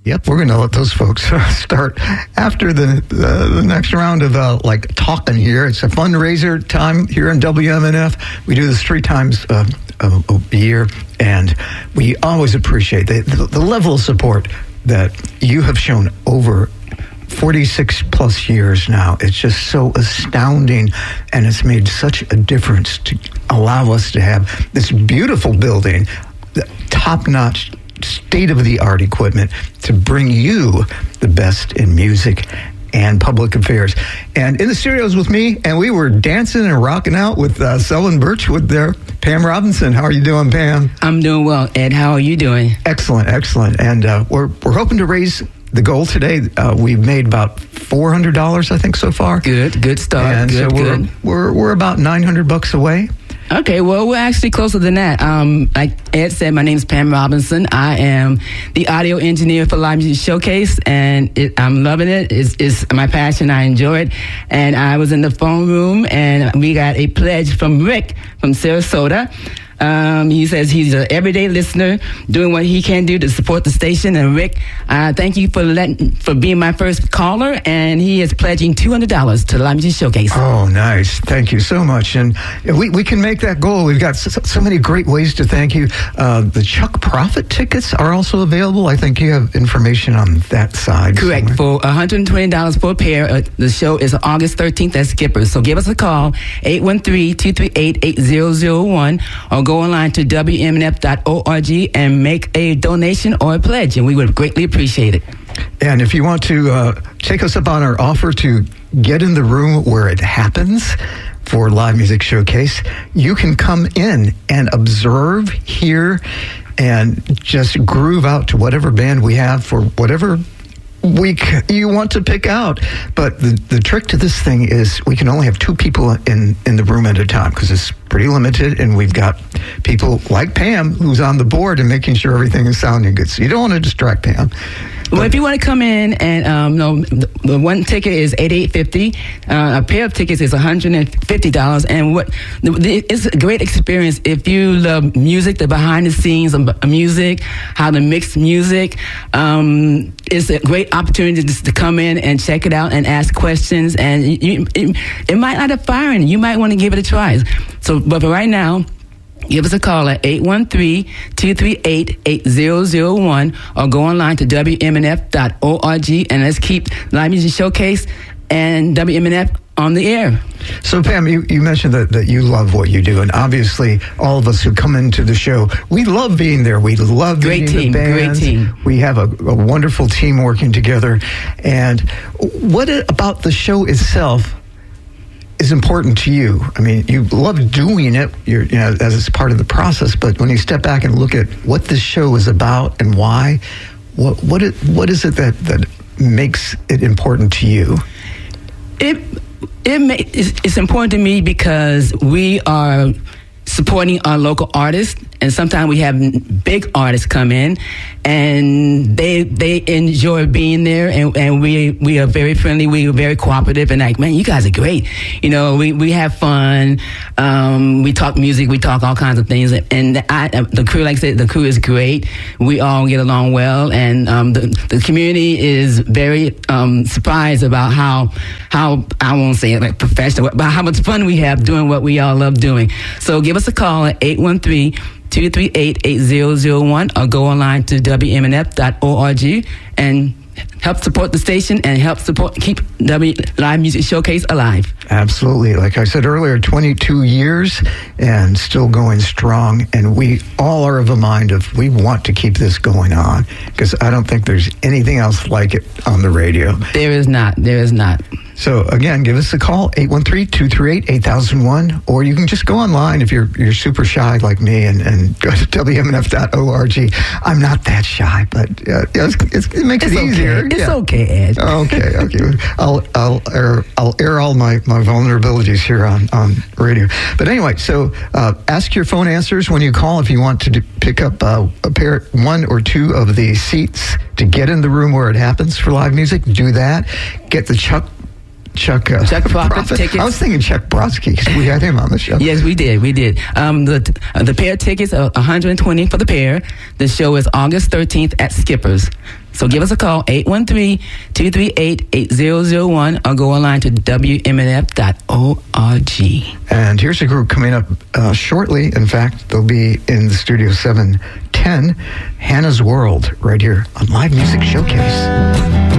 Yep, we're going to let those folks start after the next round of talking here. It's a fundraiser time here in WMNF. We do this 3 times a year, and we always appreciate the level of support that you have shown over 46 plus years now. It's just so astounding, and it's made such a difference to allow us to have this beautiful building, top-notch, state-of-the-art equipment to bring you the best in music and public affairs. And in the studios with me, and we were dancing and rocking out with Selwyn Birchwood there. Pam Robinson, how are you doing, Pam? I'm doing well, Ed. How are you doing? Excellent. And we're hoping to raise the goal today. We've made about $400, I think, so far. Good start. And so we're about $900 away. Okay, well, we're actually closer than that. Like Ed said, my name is Pam Robinson. I am the audio engineer for Live Music Showcase, and I'm loving it. It's my passion. I enjoy it. And I was in the phone room, and we got a pledge from Rick from Sarasota. He says he's an everyday listener, doing what he can do to support the station. And Rick, thank you for being my first caller. And he is pledging $200 to the Live Music Showcase. Oh, nice! Thank you so much. And we can make that goal. We've got so many great ways to thank you. The Chuck Prophet tickets are also available. I think you have information on that side. Correct. Somewhere. For $120 for a pair. The show is August 13th at Skipper's. So give us a call, 813-238-8001, or go online to WMNF.org and make a donation or a pledge, and we would greatly appreciate it. And if you want to take us up on our offer to get in the room where it happens for Live Music Showcase, you can come in and observe, hear, and just groove out to whatever band we have for whatever week you want to pick out. But the trick to this thing is we can only have 2 people in the room at a time because it's pretty limited, and we've got people like Pam who's on the board and making sure everything is sounding good. So you don't want to distract Pam. Well, if you want to come in and the one ticket is $88.50, a pair of tickets is $150, and it's a great experience if you love music, the behind the scenes of music, how to mix music. It's a great opportunity to come in and check it out and ask questions, and it might light a fire in you. You might want to give it a try. So, but for right now, give us a call at 813-238-8001 or go online to WMNF.org, and let's keep Live Music Showcase and WMNF on the air. So, Pam, you mentioned that you love what you do, and obviously all of us who come into the show, we love being there. We love meeting the bands. Great team. We have a wonderful team working together. And what about the show itself is important to you? I mean, you love doing it, as it's part of the process, but when you step back and look at what this show is about and why, what is it that makes it important to you? It's important to me because we are supporting our local artists, and sometimes we have big artists come in, and they enjoy being there, and we are very friendly, we are very cooperative, and like, man, you guys are great. We have fun, we talk music, we talk all kinds of things, and the crew, like I said, the crew is great. We all get along well, and the community is very surprised about how I won't say it like professional, but how much fun we have doing what we all love doing. So give us a call at 813-238-8001 or go online to WMNF.org and help support the station and help keep Live Music Showcase alive. Absolutely. Like I said earlier, 22 years and still going strong. And we all are of a mind of we want to keep this going on because I don't think there's anything else like it on the radio. There is not. So, again, give us a call, 813-238-8001, or you can just go online if you're super shy like me and go to WMNF.org. I'm not that shy, but it makes it easier. It's okay, Ed. Okay. I'll air all my vulnerabilities here on radio. But anyway, so ask your phone answers when you call if you want to pick up a pair, 1 or 2 of the seats to get in the room where it happens for live music. Do that. Get the Chuck Chuck Prophet tickets. I was thinking Chuck Brodsky because we had him on the show. Yes, we did. The pair tickets are $120 for the pair. The show is August 13th at Skipper's. So give us a call, 813-238-8001, or go online to WMNF.org. And here's a group coming up shortly. In fact, they'll be in the studio 710, Hannah's World, right here on Live Music Showcase.